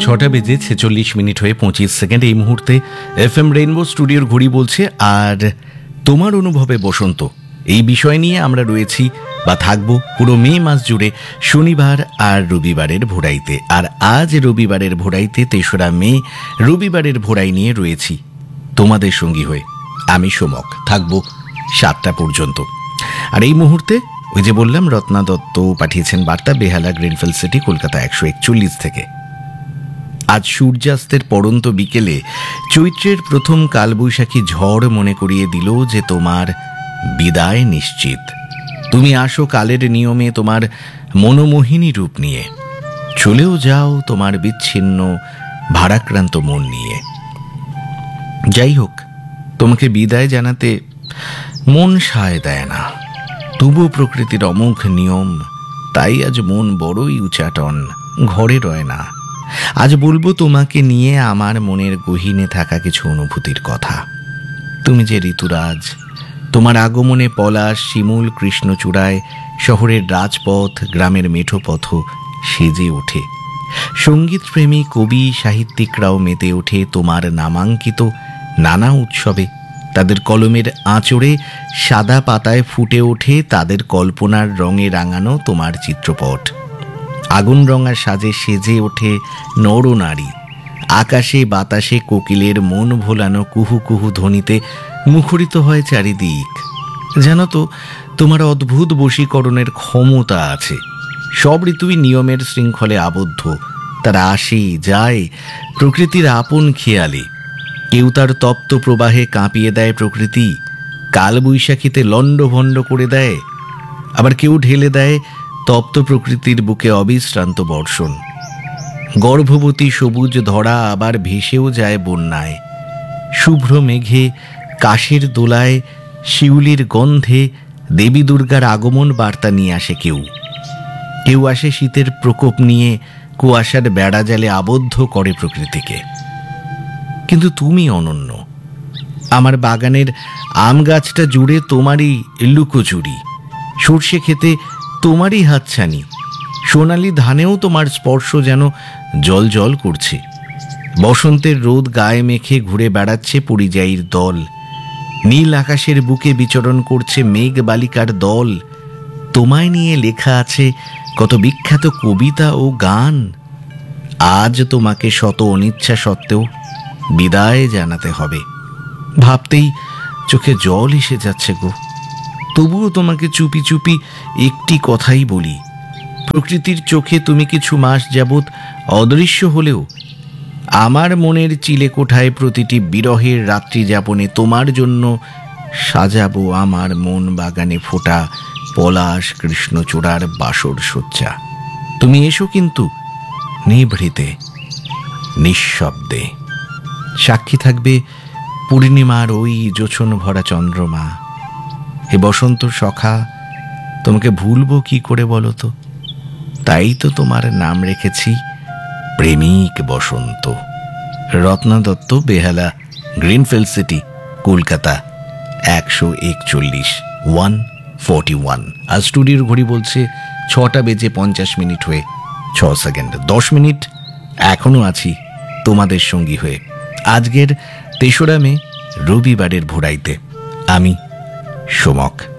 6টা বেজে 46 মিনিট হয়ে 25 সেকেন্ড। এই মুহূর্তে FM রেইনবো স্টুডিওর ঘড়ি বলছে আর তোমার অনুভবে বসন্ত এই বিষয় নিয়ে আমরা রয়েছি বা থাকবো পুরো মে মাস জুড়ে শনিবার আর রবিবারের ভোরাইতে। আর আজ রবিবারের ভোরাইতে 3রা মে রবিবারের ভোরাই নিয়ে রয়েছি তোমাদের সঙ্গী হয়ে। আমি সোমক, থাকবো 7টা পর্যন্ত। আর এই মুহূর্তে ওই যে বললাম, রত্না দত্ত পাঠিয়েছেন বার্তা বেহালা গ্রিনফিল্ড সিটি, কলকাতা 141 থেকে। আজ সূর্যাস্তের পড়ন্ত বিকেলে চৈত্রের প্রথম কালবৈশাখী ঝড় মনে করিয়ে দিল যে তোমার বিদায় নিশ্চিত। তুমি আসো কালের নিয়মে তোমার মনোমোহিনী রূপ নিয়ে, চলেও যাও তোমার বিচ্ছিন্ন ভারাক্রান্ত মন নিয়ে। যাই হোক, তোমাকে বিদায় জানাতে মন সায় দেয় না, তবু প্রকৃতির অমোঘ নিয়ম, তাই আজ মন বড়ই উচাটন, ঘরে রয় না। আজ বলবো তোমাকে নিয়ে আমার মনের গহীনে থাকা কিছু অনুভূতির কথা। তুমি যে ঋতুরাজ, তোমার আগমনে পলাশ শিমুল কৃষ্ণচূড়ায় শহরের রাজপথ গ্রামের মেঠো পথ সেজে ওঠে। সঙ্গীতপ্রেমী কবি সাহিত্যিকরাও মেতে ওঠে তোমার নামাঙ্কিত নানা উৎসবে। তাদের কলমের আঁচড়ে সাদা পাতায় ফুটে ওঠে তাদের কল্পনার রঙে রাঙানো তোমার চিত্রপট। আগুন রঙা সাজে সেজে ওঠে নরনারী। আকাশে বাতাসে কোকিলের মন ভোলানো কুহু কুহু ধ্বনিতে মুখরিত হয় চারিদিক। জানো তো, তোমার অদ্ভুত বশীকরণের ক্ষমতা আছে। সব ঋতুই নিয়মের শৃঙ্খলে আবদ্ধ, তারা আসে যায় প্রকৃতির আপন খেয়ালে। কেউ তার তপ্ত প্রবাহে কাঁপিয়ে দেয় প্রকৃতি, কালবৈশাখীতে লণ্ডভণ্ড করে দেয়। আবার কেউ ঢেলে দেয় তপ্ত প্রকৃতির বুকে অবিশ্রান্ত বর্ষণ। গর্ভবতী সবুজ ধরা আবার ভেসেও যায় বন্যায়। শুভ্র মেঘে কাশের দোলায় শিউলির গন্ধে দেবী দুর্গার আগমন বার্তা নিয়ে আসে কেউ। কেউ আসে শীতের প্রকোপ নিয়ে, কুয়াশার বেড়াজালে আবদ্ধ করে প্রকৃতিকে। কিন্তু তুমি অনন্য। আমার বাগানের আম গাছটা জুড়ে তোমারই লুকোচুরি, সর্ষে খেতে তোমারই হাতছানি, সোনালি ধানেও তোমার স্পর্শ যেন জল জল করছে। বসন্তের রোদ গায়ে মেখে ঘুরে বেড়াচ্ছে পরিযায়ীর দল। নীল আকাশের বুকে বিচরণ করছে মেঘ বালিকার দল। তোমায় নিয়ে লেখা আছে কত বিখ্যাত কবিতা ও গান। আজ তোমাকে শত অনিচ্ছা সত্ত্বেও বিদায় জানাতে হবে। ভাবতেই চোখে জল এসে যাচ্ছে গো। তবুও তোমাকে চুপি চুপি একটি কথাই বলি। প্রকৃতির চোখে তুমি কিছু মাস যাবৎ অদৃশ্য হলেও আমার মনের চিলে কোঠায় প্রতিটি বিরহের রাত্রি যাপনে তোমার জন্য সাজাবো আমার মন বাগানে ফোটা পলাশ কৃষ্ণচূড়ার বাসর সজ্জা। তুমি এসো কিন্তু নিভৃতে নিঃশব্দে। সাক্ষী থাকবে পূর্ণিমার ওই জোছন ভরা চন্দ্রমা। হে বসন্ত সখা, তোমাকে ভুলবো কি করে বলো তো? তাই তো তোমার নাম রেখেছি প্রেমিক বসন্ত। রত্না দত্ত, বেহালা গ্রিনফিল্ড সিটি, কলকাতা 141 141। আর স্টুডিওর ঘড়ি বলছে 6টা বেজে 50 মিনিট হয়ে 6 সেকেন্ড। 10 মিনিট এখনো আছি তোমাদের সঙ্গী হয়ে আজকের 3রা মে রবিবারের ভোরাইতে। আমি সোমক।